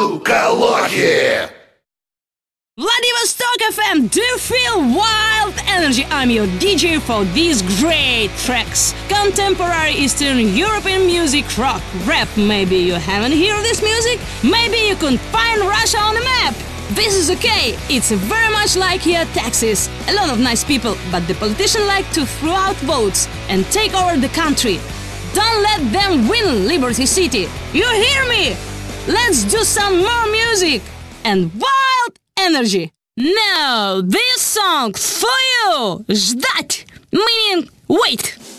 Сука, лохи! Vladivostok FM, do you feel wild energy? I'm your DJ for these great tracks. Contemporary Eastern European music, rock, rap. Maybe you haven't heard this music? Maybe you couldn't find Russia on the map. This is okay. It's very much like here Texas. A lot of nice people, but the politicians like to throw out votes and take over the country. Don't let them win Liberty City. You hear me? Let's do some more music and wild energy. Now, this song for you. Ждать, meaning wait.